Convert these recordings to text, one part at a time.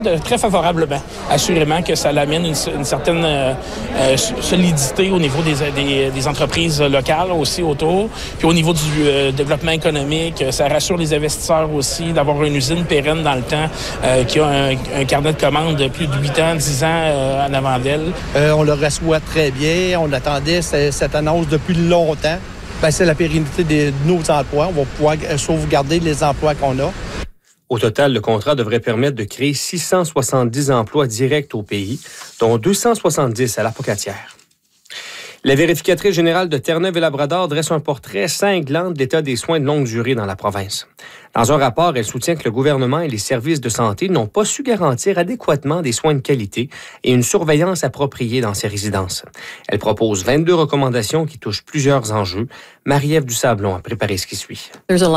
Très favorablement. Assurément que ça amène une certaine solidité au niveau des entreprises locales aussi autour. Puis au niveau du développement économique, ça rassure les investisseurs aussi d'avoir une usine pérenne dans le temps qui a un carnet de commandes de plus de 8 ans, 10 ans en avant d'elle. On le reçoit très bien. On attendait cette annonce depuis longtemps. C'est la pérennité de nos emplois. On va pouvoir sauvegarder les emplois qu'on a. Au total, le contrat devrait permettre de créer 670 emplois directs au pays, dont 270 à la Pocatière. La vérificatrice générale de Terre-Neuve-et-Labrador dresse un portrait cinglant de l'état des soins de longue durée dans la province. Dans un rapport, elle soutient que le gouvernement et les services de santé n'ont pas su garantir adéquatement des soins de qualité et une surveillance appropriée dans ces résidences. Elle propose 22 recommandations qui touchent plusieurs enjeux. Marie-Ève Dusablon a préparé ce qui suit.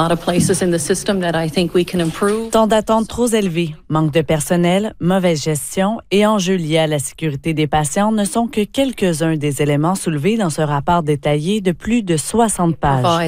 Temps d'attente trop élevé, manque de personnel, mauvaise gestion et enjeux liés à la sécurité des patients ne sont que quelques-uns des éléments soulevés dans ce rapport détaillé de plus de 60 pages.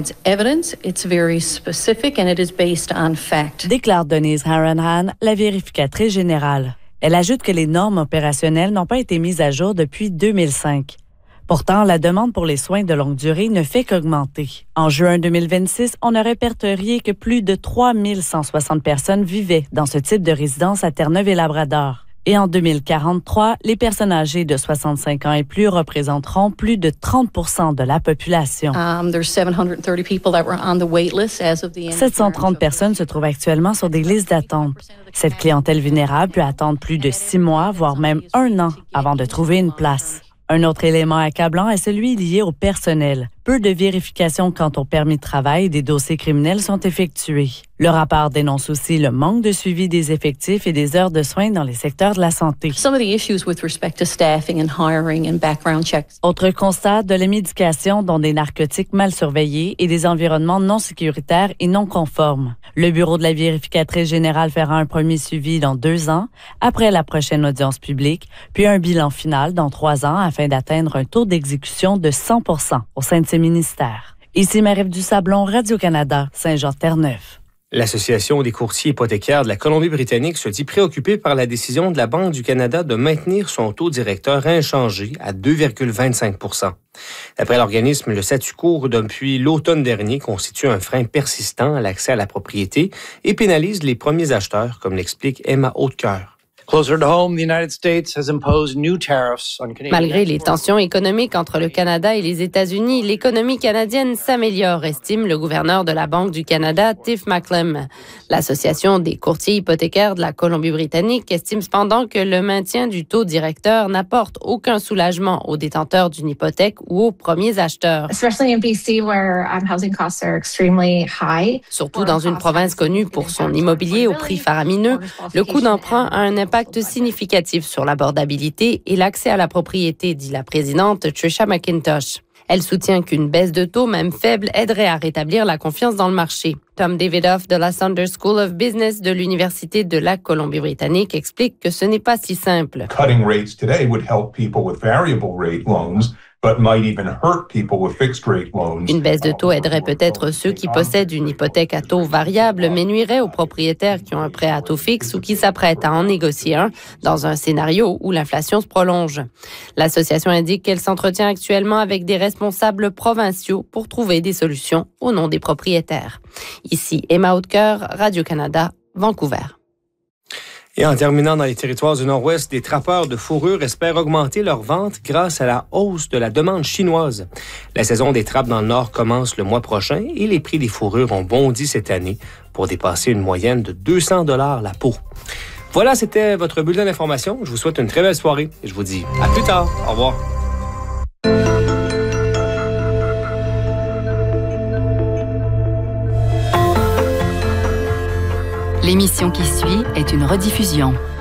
Déclare Denise Harahan, la vérificatrice générale. Elle ajoute que les normes opérationnelles n'ont pas été mises à jour depuis 2005. Pourtant, la demande pour les soins de longue durée ne fait qu'augmenter. En juin 2026, on a répertorié que plus de 3160 personnes vivaient dans ce type de résidence à Terre-Neuve-et-Labrador. Et en 2043, les personnes âgées de 65 ans et plus représenteront plus de 30% de la population. 730 personnes se trouvent actuellement sur des listes d'attente. Cette clientèle vulnérable peut attendre plus de 6 mois, voire même 1 an avant de trouver une place. Un autre élément accablant est celui lié au personnel. Peu de vérifications quant au permis de travail et des dossiers criminels sont effectués. Le rapport dénonce aussi le manque de suivi des effectifs et des heures de soins dans les secteurs de la santé. Autre constat, de la médication, dont des narcotiques mal surveillés et des environnements non sécuritaires et non conformes. Le bureau de la vérificatrice générale fera un premier suivi dans 2 ans, après la prochaine audience publique, puis un bilan final dans 3 ans afin d'atteindre un taux d'exécution de 100% au sein de ces ministères. Ici Marie-Ève Dusablon, Radio-Canada, Saint-Jean-Terre-Neuve. L'Association des courtiers hypothécaires de la Colombie-Britannique se dit préoccupée par la décision de la Banque du Canada de maintenir son taux directeur inchangé à 2,25 %. D'après l'organisme, le statu quo depuis l'automne dernier constitue un frein persistant à l'accès à la propriété et pénalise les premiers acheteurs, comme l'explique Emma Hautecoeur. Malgré les tensions économiques entre le Canada et les États-Unis, l'économie canadienne s'améliore, estime le gouverneur de la Banque du Canada, Tiff Macklem. L'Association des courtiers hypothécaires de la Colombie-Britannique estime cependant que le maintien du taux directeur n'apporte aucun soulagement aux détenteurs d'une hypothèque ou aux premiers acheteurs. Surtout dans une province connue pour son immobilier au prix faramineux, le coût d'emprunt a un impact significatif sur l'abordabilité et l'accès à la propriété, dit la présidente Tricia McIntosh. Elle soutient qu'une baisse de taux, même faible, aiderait à rétablir la confiance dans le marché. Tom Davidoff de la Saunders School of Business de l'Université de la Colombie-Britannique explique que ce n'est pas si simple. Cutting rates today would help people with variable rate loans, but might even hurt people with fixed rate loans. Une baisse de taux aiderait peut-être ceux qui possèdent une hypothèque à taux variable, mais nuirait aux propriétaires qui ont un prêt à taux fixe ou qui s'apprêtent à en négocier un dans un scénario où l'inflation se prolonge. L'association indique qu'elle s'entretient actuellement avec des responsables provinciaux pour trouver des solutions au nom des propriétaires. Ici Emma Hautecoeur, Radio-Canada, Vancouver. Et en terminant dans les territoires du Nord-Ouest, des trappeurs de fourrure espèrent augmenter leurs ventes grâce à la hausse de la demande chinoise. La saison des trappes dans le Nord commence le mois prochain et les prix des fourrures ont bondi cette année pour dépasser une moyenne de 200 $ la peau. Voilà, c'était votre bulletin d'information. Je vous souhaite une très belle soirée et je vous dis à plus tard. Au revoir. L'émission qui suit est une rediffusion.